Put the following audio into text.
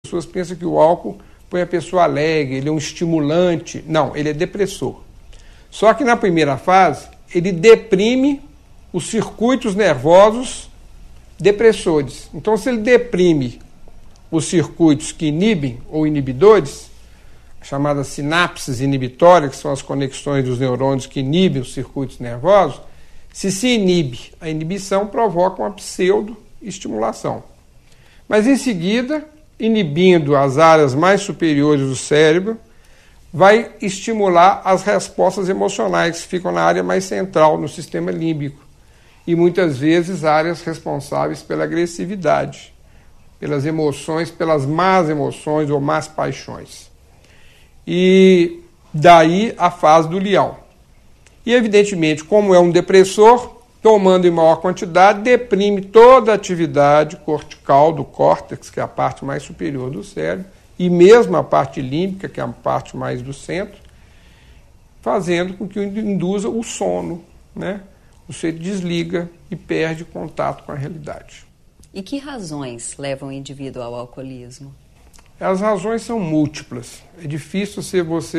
pessoas pensam que o álcool põe a pessoa alegre, ele é um estimulante. Não, ele é depressor. Só que na primeira fase, ele deprime os circuitos nervosos depressores. Então, se ele deprime os circuitos que inibem ou inibidores, chamadas sinapses inibitórias, que são as conexões dos neurônios que inibem os circuitos nervosos, se inibe, a inibição provoca uma pseudo-estimulação. Mas em seguida, inibindo as áreas mais superiores do cérebro, vai estimular as respostas emocionais, que ficam na área mais central, no sistema límbico, e muitas vezes áreas responsáveis pela agressividade, pelas emoções, pelas más emoções ou más paixões. E daí a fase do leão. E evidentemente, como é um depressor, tomando em maior quantidade, deprime toda a atividade cortical do córtex, que é a parte mais superior do cérebro, e mesmo a parte límbica, que é a parte mais do centro, fazendo com que induza o sono, né? Você desliga e perde contato com a realidade. E que razões levam o indivíduo ao alcoolismo? As razões são múltiplas. É difícil você